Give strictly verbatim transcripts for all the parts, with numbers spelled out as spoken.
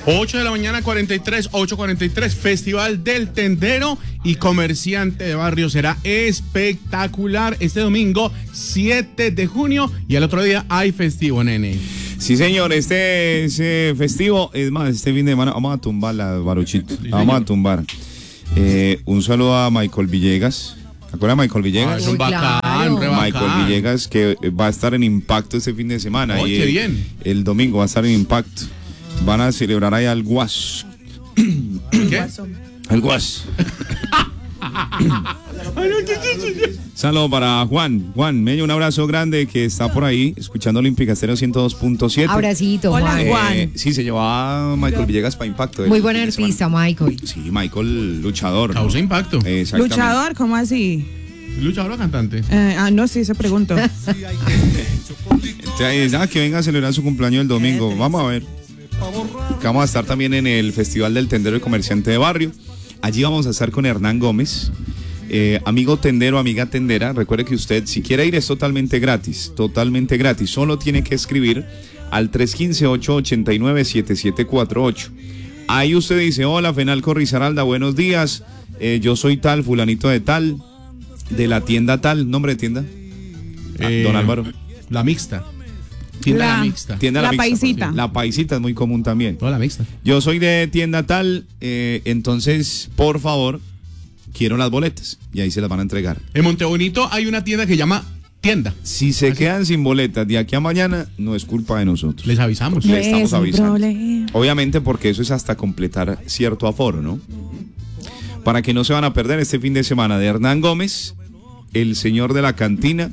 ocho de la mañana, cuarenta y tres, ocho cuarenta y tres, Festival del Tendero y Comerciante de Barrio será espectacular este domingo siete de junio y al otro día hay festivo, nene. Sí, señor, este es eh, festivo, es más, este fin de semana vamos a tumbar la Baruchito, sí, vamos a tumbar. Eh, un saludo a Michael Villegas. ¿Te acuerdas de Michael Villegas? Ah, es un bacán, claro. Re bacán. Michael Villegas que va a estar en Impacto este fin de semana. Oh, y qué el, bien. El domingo va a estar en Impacto. Van a celebrar ahí al Guas. ¿Qué? El Guas. Saludos para Juan. Juan, Meño, un abrazo grande que está por ahí escuchando Olímpica Estéreo ciento dos punto siete. Abracito, Juan. Eh, Juan. Sí, se llevaba Michael Villegas para Impacto. Muy buen artista, Michael. Sí, Michael, luchador. Causa impacto. ¿Luchador? ¿Cómo así? ¿Luchador o cantante? Eh, ah, no, sí, se preguntó. Ya, que venga a celebrar su cumpleaños el domingo. Vamos a ver. Vamos a estar también en el Festival del Tendero y Comerciante de Barrio. Allí vamos a estar con Hernán Gómez. Eh, amigo tendero, amiga tendera, recuerde que usted, si quiere ir, es totalmente gratis, totalmente gratis. Solo tiene que escribir al tres uno cinco, ocho ocho nueve, siete siete cuatro ocho. Ahí usted dice: hola, Fenalco Risaralda, buenos días. Eh, yo soy tal, fulanito de tal, de la tienda tal. ¿Nombre de tienda? Eh, ah, don Álvaro. La Mixta. Tienda la, la Mixta. Tienda la, la mixta, Paisita. La Paisita es muy común también. Toda la Mixta. Yo soy de tienda tal, eh, entonces, por favor, quiero las boletas. Y ahí se las van a entregar. En Montebonito hay una tienda que llama Tienda. Si se ¿Así? quedan sin boletas de aquí a mañana, no es culpa de nosotros. Les avisamos. Les estamos avisando. Obviamente porque eso es hasta completar cierto aforo, ¿no? Para que no se van a perder este fin de semana de Hernán Gómez, el señor de la cantina,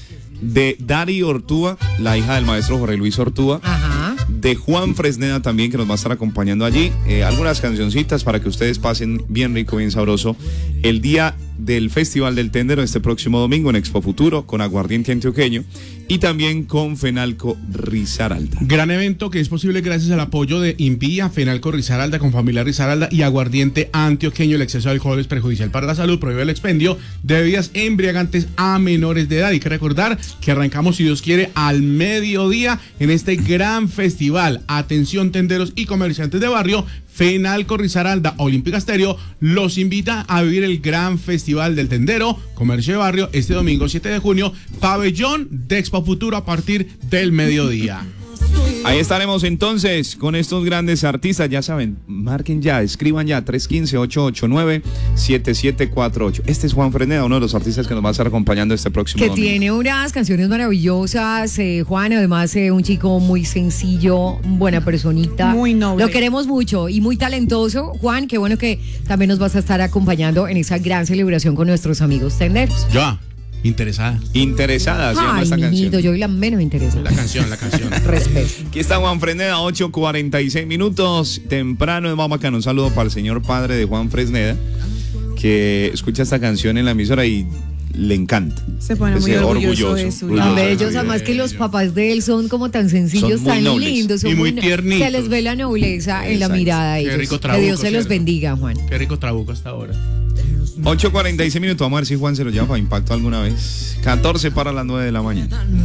de Dari Ortúa, la hija del maestro Jorge Luis Ortúa. Ajá. De Juan Fresneda también, que nos va a estar acompañando allí. Eh, algunas cancioncitas para que ustedes pasen bien rico, bien sabroso el día del Festival del Tendero este próximo domingo en Expo Futuro con Aguardiente Antioqueño y también con Fenalco Risaralda. Gran evento que es posible gracias al apoyo de Invía, Fenalco Risaralda con Familiar Risaralda y Aguardiente Antioqueño. El exceso de alcohol es perjudicial para la salud, prohíbe el expendio de bebidas embriagantes a menores de edad. Hay que recordar que arrancamos, si Dios quiere, al mediodía en este gran festival. Atención, tenderos y comerciantes de barrio. Fenalco Risaralda, Olímpica Estéreo los invita a vivir el gran Festival del Tendero, Comercio de Barrio, este domingo siete de junio, pabellón de Expo Futuro a partir del mediodía. Ahí estaremos entonces con estos grandes artistas, ya saben, marquen ya, escriban ya, tres uno cinco, ocho ocho nueve, siete siete cuatro ocho. Este es Juan Fresneda, uno de los artistas que nos va a estar acompañando este próximo que domingo. Tiene unas canciones maravillosas, eh, Juan, además eh, un chico muy sencillo, buena personita. Muy noble. Lo queremos mucho y muy talentoso. Juan, qué bueno que también nos vas a estar acompañando en esa gran celebración con nuestros amigos tenderos. Ya. Interesada. Interesada, se llama Ay, esta niñito, canción. yo soy la menos interesada. La canción, la canción. Respeto. Aquí está Juan Fresneda, ocho cuarenta y seis minutos. Temprano, vamos acá. Un saludo para el señor padre de Juan Fresneda, que escucha esta canción en la emisora y le encanta. Se pone muy orgulloso, orgulloso de su hijo. Tan bellos, además que los papás de él son como tan sencillos, son tan nobles. lindos. Son y muy, muy tiernitos. Se les ve la nobleza Exacto. en la mirada de ellos. Qué rico trabuco, que Dios se los bendiga, Juan. Qué rico trabuco hasta ahora. ocho cuarenta y seis minutos, vamos a ver si Juan se lo lleva para Impacto alguna vez. catorce para las nueve de la mañana.